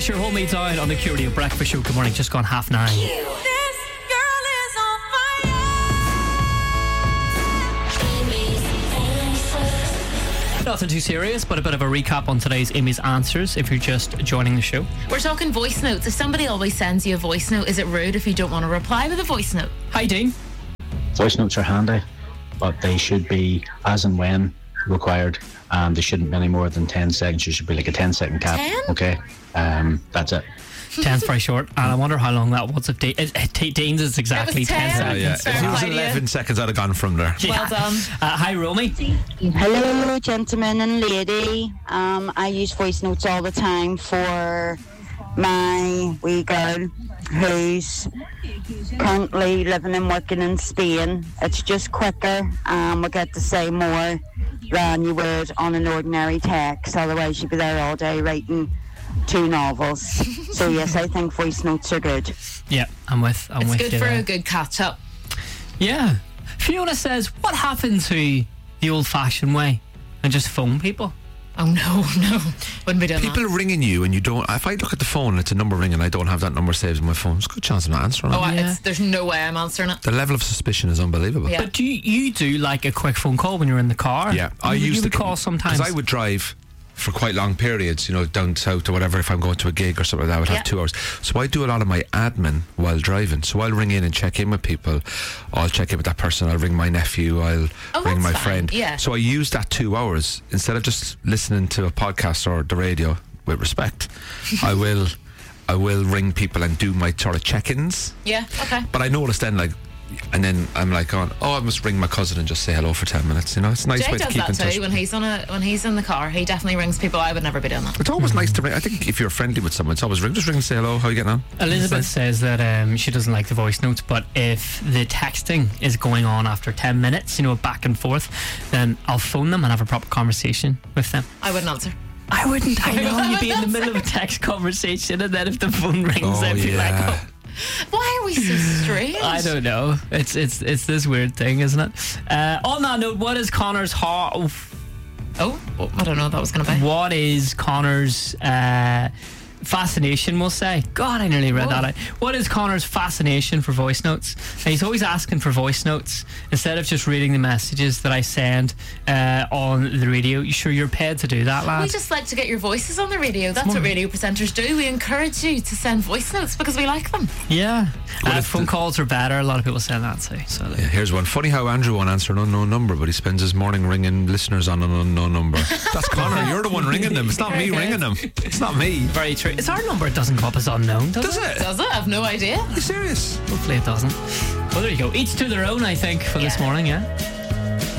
Sure, hold me down on the Q Radio Breakfast Show. Good morning, just gone 9:30. Nothing too serious, but a bit of a recap on today's Amy's Answers if you're just joining the show. We're talking voice notes. If somebody always sends you a voice note, is it rude if you don't want to reply with a voice note? Hi, Dean. Voice notes are handy, but they should be as and when required, and they shouldn't be any more than 10 seconds. You should be like a 10-second cap. 10? Okay, that's it. 10's very short, and I wonder how long that was. If Dean's is exactly 10 seconds. Yeah. If it was 11 seconds, I'd have gone from there. Well done. Hi, Romy. Hello, gentlemen and lady. I use voice notes all the time for my wee girl who's currently living and working in Spain. It's just quicker. We get to say more than you would on an ordinary text. Otherwise, you'd be there all day writing 2 novels. So yes, I think voice notes are good. Yeah, I'm with you. It's good for a good catch up. Yeah. Fiona says, what happened to the old-fashioned way and just phone people? Oh no, wouldn't be doing People that. ringing you and you don't. If I look at the phone and it's a number ringing, I don't have that number saved in my phone. There's a good chance I'm not answering it. There's no way I'm answering it. The level of suspicion is unbelievable. Yeah. But do you do like a quick phone call when you're in the car? Yeah, I used to call sometimes. because I would drive for quite long periods, down south or whatever. If I'm going to a gig or something like that, I would have 2 hours. So I do a lot of my admin while driving. So I'll ring in and check in with people. I'll check in with that person. I'll ring my nephew. I'll ring my friend. Yeah. So I use that 2 hours instead of just listening to a podcast or the radio. With respect, I will ring people and do my sort of check-ins. Yeah. Okay. But I noticed then, and then I'm like, I must ring my cousin and just say hello for 10 minutes. It's a nice Jay way to does keep in that touch. too. When he's in the car, he definitely rings people. I would never be doing that. It's always nice to ring. I think if you're friendly with someone, it's always ring. Just ring and say hello. How you getting on? Elizabeth says that she doesn't like the voice notes, but if the texting is going on after 10 minutes, back and forth, then I'll phone them and have a proper conversation with them. I wouldn't answer. I wouldn't. I know you'd be in the middle of a text conversation, and then if the phone rings, I'd be like, oh. Why are we so strange? I don't know. It's this weird thing, isn't it? On that note, what is Connor's I don't know what that was going to be. What is Connor's fascination, we'll say? God, I nearly read that out. What is Connor's fascination for voice notes? And he's always asking for voice notes instead of just reading the messages that I send on the radio. You sure you're paid to do that, lad? We just like to get your voices on the radio. That's what radio presenters do. We encourage you to send voice notes because we like them. Yeah. Phone calls are better. A lot of people send that too. So here's one. Funny how Andrew won't answer an unknown number, but he spends his morning ringing listeners on an unknown number. That's Connor. You're the one ringing them. It's not me ringing them. It's not me. Very true. It's our number. It doesn't come up as unknown, does it? Does it? I have no idea. Are you serious? Hopefully it doesn't. Well, there you go. Each to their own, I think, for this morning, yeah?